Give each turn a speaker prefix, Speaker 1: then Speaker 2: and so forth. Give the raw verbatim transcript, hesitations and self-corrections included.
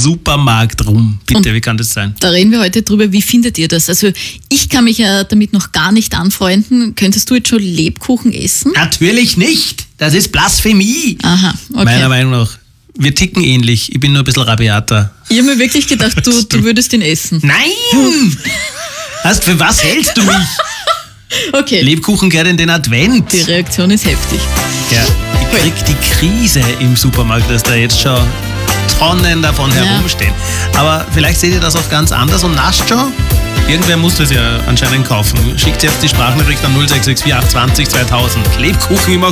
Speaker 1: Supermarkt rum. Bitte, und wie kann das sein?
Speaker 2: Da reden wir heute drüber, wie findet ihr das? Also ich kann mich ja damit noch gar nicht anfreunden. Könntest du jetzt schon Lebkuchen essen?
Speaker 1: Natürlich nicht. Das ist Blasphemie.
Speaker 2: Aha, okay.
Speaker 1: Meiner Meinung nach. Wir ticken ähnlich. Ich bin nur ein bisschen rabiater.
Speaker 2: Ich habe mir wirklich gedacht, du, du würdest ihn essen.
Speaker 1: Nein! Hast, für was hältst du mich?
Speaker 2: Okay.
Speaker 1: Lebkuchen gehört in den Advent.
Speaker 2: Die Reaktion ist heftig.
Speaker 1: Ja, ich krieg die Krise im Supermarkt, dass da jetzt schon Tonnen davon
Speaker 2: Ja.
Speaker 1: herumstehen. Aber vielleicht seht ihr das auch ganz anders und nascht schon. Irgendwer muss das ja anscheinend kaufen. Schickt jetzt die Sprachnachricht an null sechs sechs vier acht zwei null zweitausend. Lebkuchen im